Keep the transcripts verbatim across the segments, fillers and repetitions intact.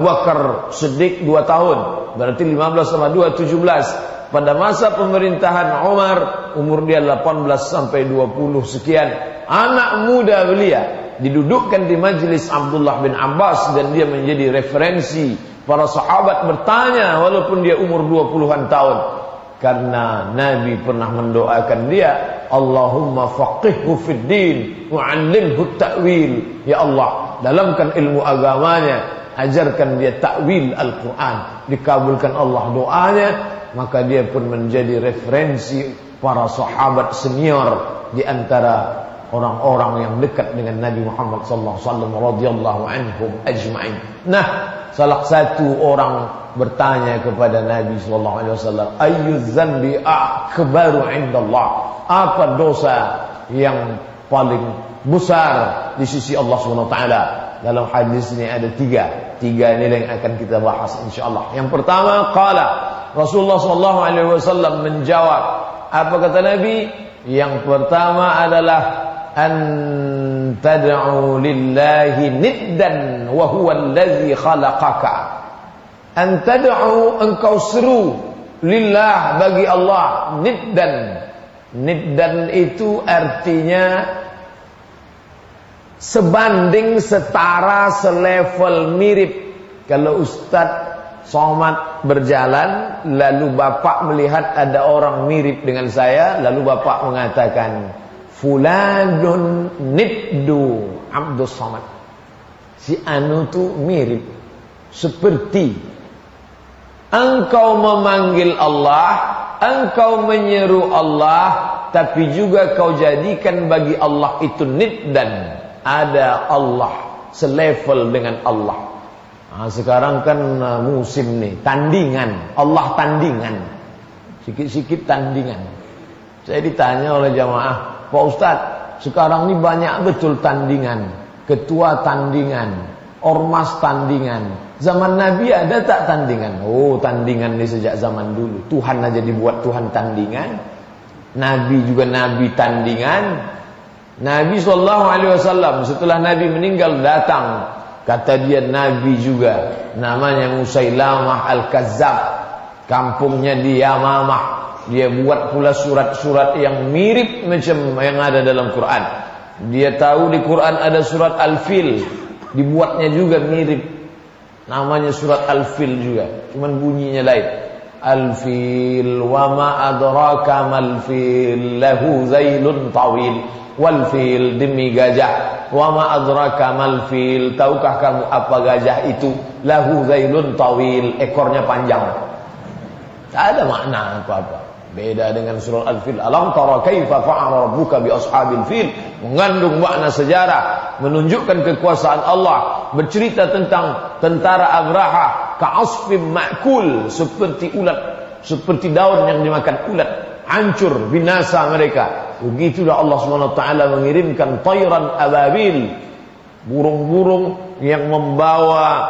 Bakar Siddiq dua tahun, berarti lima belas tambah dua, tujuh belas. Pada masa pemerintahan Umar, umur dia delapan belas sampai dua puluh sekian. Anak muda belia didudukkan di majelis Abdullah bin Abbas dan dia menjadi referensi. Para sahabat bertanya walaupun dia umur dua puluhan tahun, karena Nabi pernah mendoakan dia, Allahumma faqihhu fid din wa 'allimhu ta'wil. Ya Allah, dalamkan ilmu agamanya, ajarkan dia ta'wil Al-Quran. Dikabulkan Allah doanya, maka dia pun menjadi referensi para sahabat senior di antara orang-orang yang dekat dengan Nabi Muhammad sallallahu alaihi wasallam radhiyallahu anhum ajma'in. Nah, salah satu orang bertanya kepada Nabi sallallahu alaihi wasallam, ayyu dzambi akbaru indallah? Apa dosa yang paling besar di sisi Allah Subhanahu wa taala? Dalam hadis ini ada tiga. Tiga ini yang akan kita bahas insyaallah. Yang pertama, qala Rasulullah sallallahu alaihi wasallam menjawab. Apa kata Nabi? Yang pertama adalah an tad'u lillahi niddan wa huwa allazi khalaqaka. An tad'u, engkau seru, lillah, bagi Allah, niddan. Niddan itu artinya sebanding, setara, selevel, mirip. Kalau Ustadz Somad berjalan, lalu Bapak melihat ada orang mirip dengan saya, lalu Bapak mengatakan, fulanun niddu Abdus Somad. Si anu tu mirip, seperti. Engkau memanggil Allah, engkau menyeru Allah, tapi juga kau jadikan bagi Allah itu niddan. Ada Allah selevel dengan Allah. Nah, sekarang kan uh, musim nih, tandingan, Allah tandingan. Sikit-sikit tandingan. Saya ditanya oleh jamaah, Pak Ustadz, sekarang ini banyak betul tandingan. Ketua tandingan, ormas tandingan. Zaman Nabi ada tak tandingan? Oh, tandingan ini sejak zaman dulu. Tuhan aja dibuat Tuhan tandingan. Nabi juga Nabi tandingan. Nabi sallallahu alaihi wasallam setelah Nabi meninggal datang, kata dia Nabi juga, namanya Musailamah Al-Kazzab, kampungnya di Yamamah. Dia buat pula surat-surat yang mirip macam yang ada dalam Quran. Dia tahu di Quran ada surat Al-Fil, dibuatnya juga mirip, namanya surat Al-Fil juga, cuman bunyinya lain. Al-Fil wa ma adraka mal fil lahu zailun tawil. Wal fil, demi gajah. Wa ma adraka mal fil, tahukah kamu apa gajah itu? Lahu zailun tawil, ekornya panjang. Tak ada makna apa-apa. Beda dengan surah Al-Fil. Alam tara kaifa fa'ala rabbuka bi ashabil fil, mengandung makna sejarah, menunjukkan kekuasaan Allah, bercerita tentang tentara Abraha, ka'asfim ma'kul, seperti ulat, seperti daun yang dimakan ulat, hancur, binasa mereka. Begitulah Allah subhanahu wa taala mengirimkan tayran ababil, burung-burung yang membawa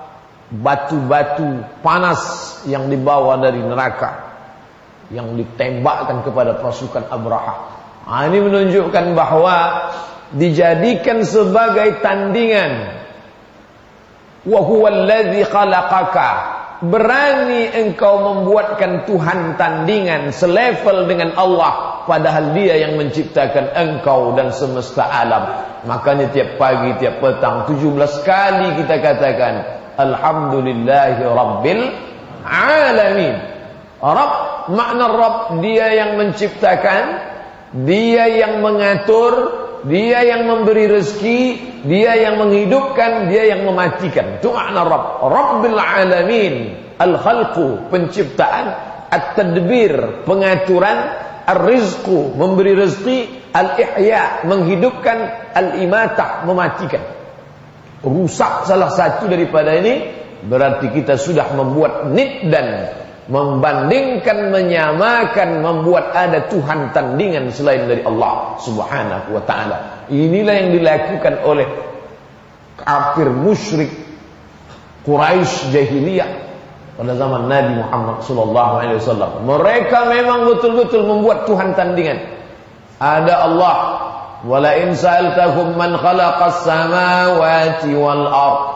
batu-batu panas yang dibawa dari neraka, yang ditembakkan kepada pasukan Abraha. Nah, ini menunjukkan bahwa dijadikan sebagai tandingan. Wa huwal ladzi khalaqaka. Berani engkau membuatkan Tuhan tandingan selevel dengan Allah, padahal dia yang menciptakan engkau dan semesta alam. Makanya tiap pagi, tiap petang, tujuh belas kali kita katakan Alhamdulillahi Rabbil Alamin. Rabb, makna Rabb, dia yang menciptakan, dia yang mengatur, dia yang memberi rezeki, dia yang menghidupkan, dia yang mematikan. Itu makna Rabb. Rabbil Alamin, al-khalqu, penciptaan, at-tadbir, pengaturan, ar-rizqu, memberi rezeki, al-ihya, menghidupkan, al-imatah, mematikan. Rusak salah satu daripada ini, berarti kita sudah membuat niddan, membandingkan, menyamakan, membuat ada Tuhan tandingan selain dari Allah subhanahu wa ta'ala. Inilah yang dilakukan oleh kafir musyrik Quraisy jahiliyah pada zaman Nabi Muhammad sallallahu alaihi wasallam. Mereka memang betul-betul membuat Tuhan tandingan. Ada Allah, wala in sa'altahum man khalaqas samawati wal ardh